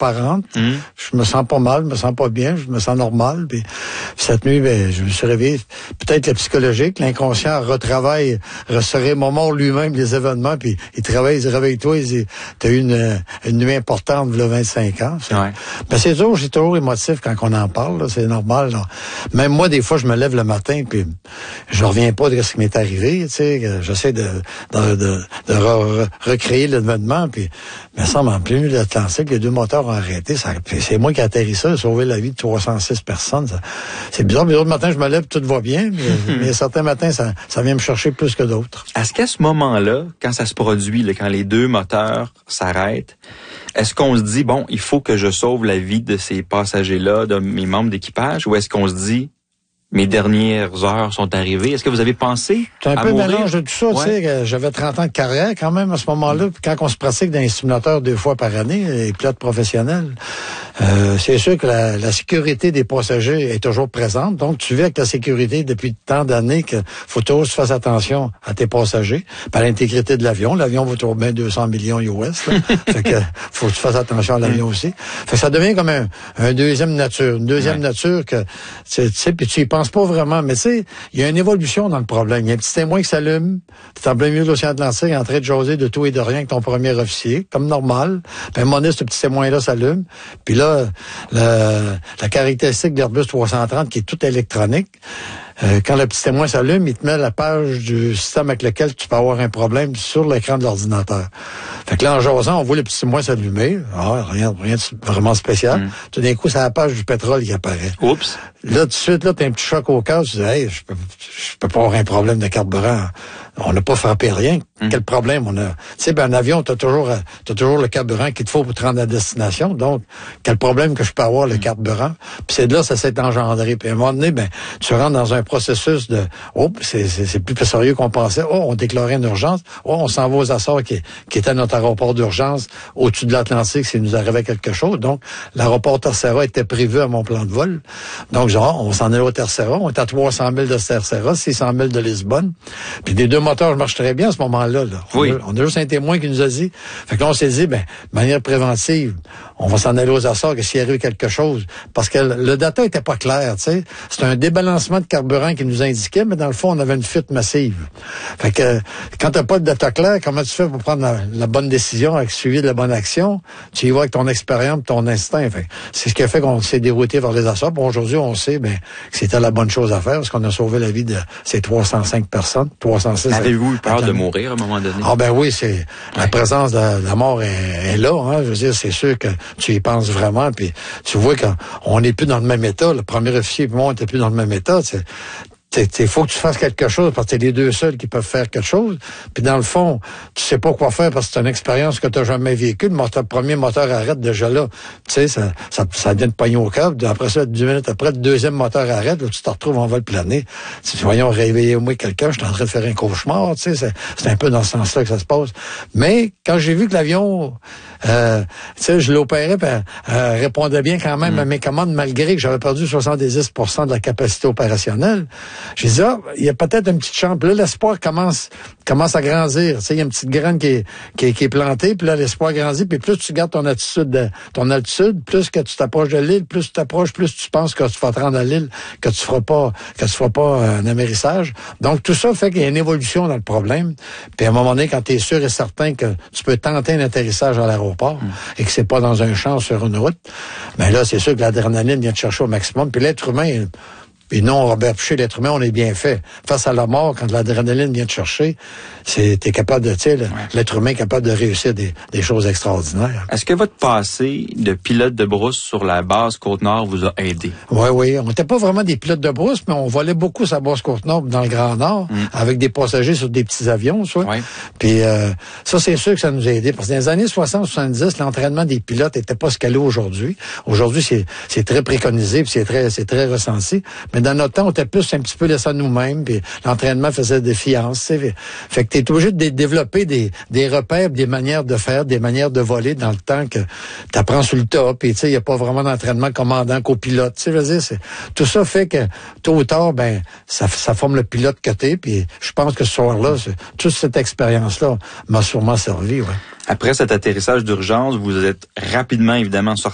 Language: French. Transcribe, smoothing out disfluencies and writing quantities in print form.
transparente. Je me sens pas mal, je me sens pas bien, je me sens normal. Puis cette nuit, je me suis réveillé. Peut-être le psychologique, l'inconscient retravaille, se remémore lui-même les événements, puis il travaille, il se réveille-toi, il dit, t'as eu une nuit importante, il y a 25 ans. Ben, c'est toujours, j'ai toujours émotif quand on en parle, là, c'est normal. Là. Même moi, des fois, je me lève le matin, puis je reviens pas de ce qui m'est arrivé, tu sais, j'essaie de recréer l'événement, puis il me semble en plein milieu de l'Atlantique, les 2 moteurs ont arrêté. C'est moi qui ai atterri ça, sauvé la vie de 306 personnes. C'est bizarre, mais l'autre matin, je me lève, tout va bien, mais certains matins, ça vient me chercher plus que d'autres. Est-ce qu'à ce moment-là, quand ça se produit, là, quand les 2 moteurs s'arrêtent, est-ce qu'on se dit, bon, il faut que je sauve la vie de ces passagers-là, de mes membres d'équipage, ou est-ce qu'on se dit, mes dernières heures sont arrivées. Est-ce que vous avez pensé à mourir? C'est un peu mélange de tout ça, tu sais. J'avais 30 ans de carrière quand même à ce moment-là. Puis quand on se pratique dans les simulateurs 2 fois par année, les pilotes professionnels, c'est sûr que la sécurité des passagers est toujours présente. Donc, tu vis avec la sécurité depuis tant d'années que faut toujours que tu fasses attention à tes passagers, puis à l'intégrité de l'avion. L'avion vaut toujours bien 200 millions US. Là. Fait que faut que tu fasses attention à l'avion aussi. Fait que ça devient comme un deuxième nature. Une deuxième nature que, tu sais, puis tu y penses pas vraiment, mais tu sais, il y a une évolution dans le problème. Il y a un petit témoin qui s'allume, tu es en plein milieu de l'océan Atlantique, en train de jaser de tout et de rien avec ton premier officier, comme normal. Puis à un moment donné, ce petit témoin-là s'allume. Puis là, la caractéristique de l'Airbus 330, qui est toute électronique, quand le petit témoin s'allume, il te met la page du système avec lequel tu peux avoir un problème sur l'écran de l'ordinateur. Fait que là, en jasant, on voit le petit témoin s'allumer. Ah, rien de vraiment spécial. Tout d'un coup, c'est la page du pétrole qui apparaît. Oups. Là, tout de suite, là, t'as un petit choc au cœur. Tu dis, hey, je peux pas avoir un problème de carburant. On n'a pas frappé rien. Quel problème on a? Tu sais, un avion, t'as toujours le carburant qu'il te faut pour te rendre à destination. Donc, quel problème que je peux avoir, le carburant? Puis c'est de là, ça s'est engendré. Puis à un moment donné, tu rentres dans un processus de, c'est plus sérieux qu'on pensait. On déclarait une urgence. On s'en va aux Açores, qui était notre aéroport d'urgence au-dessus de l'Atlantique s'il nous arrivait quelque chose. Donc, l'aéroport Tercera était prévu à mon plan de vol. Donc, on s'en allait au Tercera. On était à 300 000 de Tercera, 600 000 de Lisbonne. Puis des 2 moteurs marchent très bien à ce moment-là. Là. On a juste un témoin qui nous a dit. Fait que là, on s'est dit, de manière préventive, on va s'en aller aux Açores que s'il arrive quelque chose. Parce que le data était pas clair, tu sais. C'était un débalancement de carburant qui nous indiquait, mais dans le fond, on avait une fuite massive. Fait que, quand t'as pas de data clair, comment tu fais pour prendre la bonne décision avec suivi de la bonne action? Tu y vas avec ton expérience, ton instinct. Fait que c'est ce qui a fait qu'on s'est dérouté vers les Açores. Bon, aujourd'hui, on sait, que c'était la bonne chose à faire, parce qu'on a sauvé la vie de ces 305 personnes, 306. Avez-vous eu peur de mourir à un moment donné? Ah, oui, c'est, la présence de la mort est là, hein. Je veux dire, c'est sûr que tu y penses vraiment, puis tu vois qu'on n'est plus dans le même état. Le premier officier et moi, on n'était plus dans le même état. Il faut que tu fasses quelque chose parce que t'es les 2 seuls qui peuvent faire quelque chose. Puis dans le fond, tu sais pas quoi faire parce que c'est une expérience que tu n'as jamais vécue. Le premier moteur arrête déjà là. Tu sais, ça vient de pogner au câble. Après ça, 10 minutes après, le deuxième moteur arrête. Là, tu te retrouves en vol plané. Voyons, réveillez-moi quelqu'un, je suis en train de faire un cauchemar. Tu sais, c'est un peu dans ce sens-là que ça se passe. Mais quand j'ai vu que l'avion, tu sais, je l'opérais, répondait bien quand même à mes commandes, malgré que j'avais perdu 70% de la capacité opérationnelle. J'ai dit, il y a peut-être une petite chance. Puis là, l'espoir commence à grandir. Tu sais, il y a une petite graine qui est plantée, puis là, l'espoir grandit, puis plus tu gardes ton altitude, plus que tu t'approches de l'île, plus tu t'approches, plus tu penses que tu vas te rendre à l'île, que tu feras pas un amérissage. Donc, tout ça fait qu'il y a une évolution dans le problème. Puis à un moment donné, quand tu es sûr et certain que tu peux tenter un atterrissage à l'aéroport et que c'est pas dans un champ sur une route, là, c'est sûr que l'adrénaline vient te chercher au maximum. Puis l'être humain, et non, Robert Piché, l'être humain, on est bien fait. Face à la mort, quand l'adrénaline vient te chercher, t'es capable de, tu sais, l'être humain est capable de réussir des choses extraordinaires. Est-ce que votre passé de pilote de brousse sur la base Côte-Nord vous a aidé? Oui. On n'était pas vraiment des pilotes de brousse, mais on volait beaucoup sa base Côte-Nord dans le Grand Nord, avec des passagers sur des petits avions, ça. Oui. Puis ça, c'est sûr que ça nous a aidé. Parce que dans les années 60-70, l'entraînement des pilotes n'était pas ce qu'elle est aujourd'hui. Aujourd'hui, c'est très préconisé, puis c'est très ressenti. Mais dans notre temps, on était plus un petit peu laissé à nous-mêmes, puis l'entraînement faisait défiance. Fait que t'es obligé de développer des repères, des manières de faire, des manières de voler dans le temps que t'apprends sur le tas, puis tu sais, il n'y a pas vraiment d'entraînement commandant copilote. Tu sais, je veux dire, tout ça fait que tôt ou tard, ça forme le pilote que t'es, puis je pense que ce soir-là, toute cette expérience-là m'a sûrement servi, ouais. Après cet atterrissage d'urgence, vous êtes rapidement, évidemment, sorti